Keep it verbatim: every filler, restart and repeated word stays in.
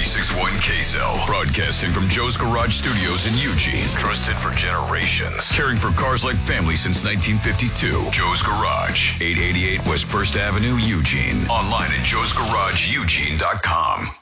ninety-six point one K-Cell. Broadcasting from Joe's Garage Studios in Eugene. Trusted for generations. Caring for cars like family since nineteen fifty-two. Joe's Garage. eight eighty-eight West First Avenue, Eugene. Online at joes garage eugene dot com.